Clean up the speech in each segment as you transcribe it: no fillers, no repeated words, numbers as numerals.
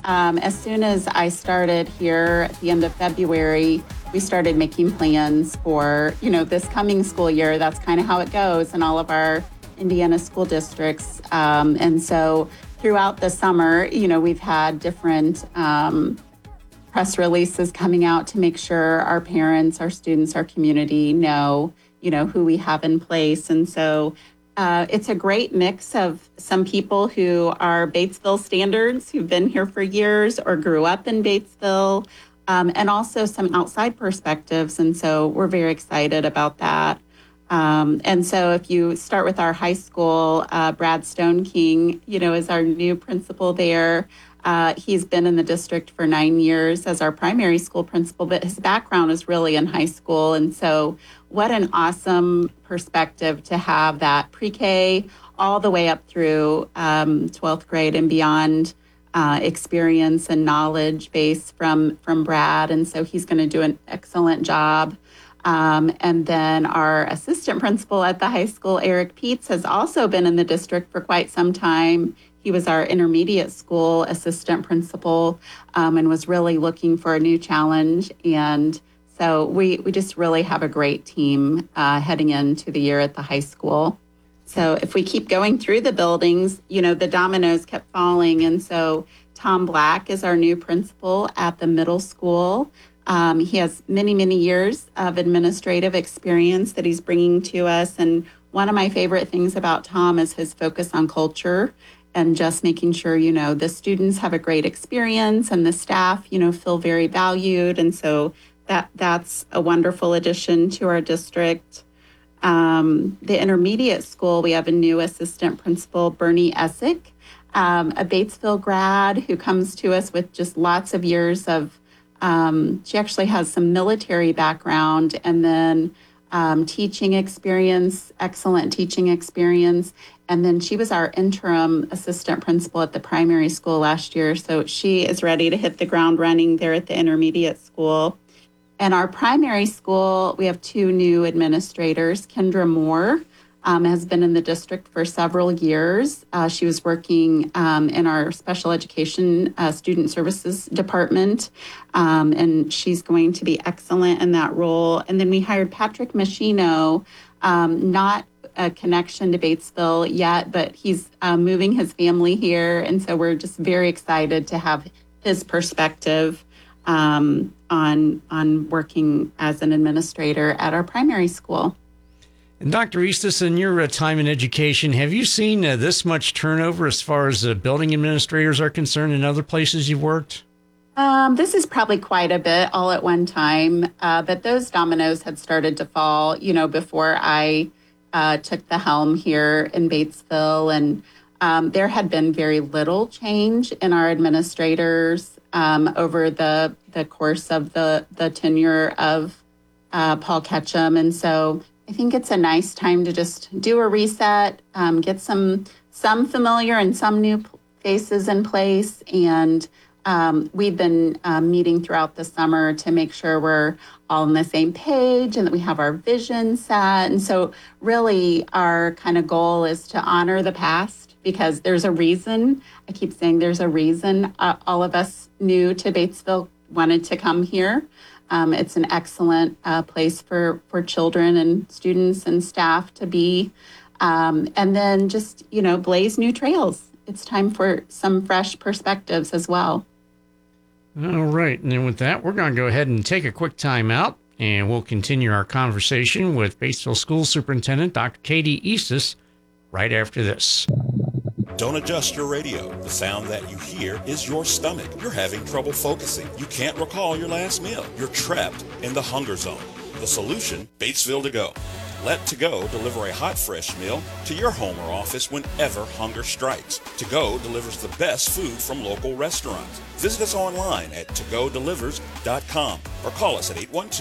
as soon as I started here at the end of February, we started making plans for, this coming school year. That's kind of how it goes in all of our Indiana school districts. And so throughout the summer, we've had different press releases coming out to make sure our parents, our students, our community know, who we have in place. And so it's a great mix of some people who are Batesville standards, who've been here for years or grew up in Batesville, and also some outside perspectives. And so we're very excited about that. And so if you start with our high school, Brad Stone King, is our new principal there. He's been in the district for 9 years as our primary school principal, but his background is really in high school. And so what an awesome perspective to have that pre-K all the way up through 12th grade and beyond experience and knowledge base from Brad. And so he's going to do an excellent job. And then our assistant principal at the high school, Eric Peets, has also been in the district for quite some time. He was our intermediate school assistant principal and was really looking for a new challenge. And so we just really have a great team heading into the year at the high school. So if we keep going through the buildings, the dominoes kept falling. And so Tom Black is our new principal at the middle school. He has many, many years of administrative experience that he's bringing to us. And one of my favorite things about Tom is his focus on culture and just making sure, the students have a great experience and the staff, feel very valued. And so that's a wonderful addition to our district. The intermediate school, we have a new assistant principal, Bernie Essick, a Batesville grad who comes to us with just lots of years of she actually has some military background and then teaching experience, excellent teaching experience. And then she was our interim assistant principal at the primary school last year. So she is ready to hit the ground running there at the intermediate school. And our primary school, we have two new administrators. Kendra Moore has been in the district for several years. She was working in our special education student services department, and she's going to be excellent in that role. And then we hired Patrick Machino, not a connection to Batesville yet, but he's moving his family here. And so we're just very excited to have his perspective on working as an administrator at our primary school. And Dr. Eastis, in your time in education, have you seen this much turnover as far as building administrators are concerned in other places you've worked? This is probably quite a bit all at one time, but those dominoes had started to fall, before I took the helm here in Batesville. And there had been very little change in our administrators over the course of the tenure of Paul Ketchum. And so I think it's a nice time to just do a reset, get some familiar and some new faces in place. And we've been meeting throughout the summer to make sure we're all on the same page and that we have our vision set. And so really our kind of goal is to honor the past, because there's a reason. I keep saying there's a reason all of us new to Batesville wanted to come here. It's an excellent place for children and students and staff to be. And then just, blaze new trails. It's time for some fresh perspectives as well. All right. And then with that, we're going to go ahead and take a quick time out, and we'll continue our conversation with Batesville School Superintendent Dr. Katie Eastis right after this. Don't adjust your radio. The sound that you hear is your stomach. You're having trouble focusing. You can't recall your last meal. You're trapped in the hunger zone. The solution, Batesville To Go. Let To Go deliver a hot, fresh meal to your home or office whenever hunger strikes. To Go delivers the best food from local restaurants. Visit us online at togodelivers.com or call us at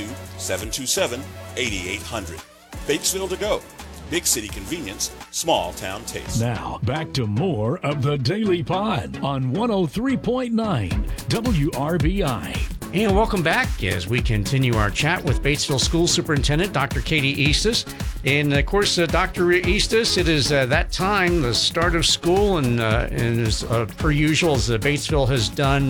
812-727-8800. Batesville To Go. Big city convenience, small town taste. Now, back to more of the Daily Pod on 103.9 WRBI. And welcome back as we continue our chat with Batesville School Superintendent Dr. Katie Eastis. And of course, Dr. Eastis, it is that time, the start of school, and as per usual, as Batesville has done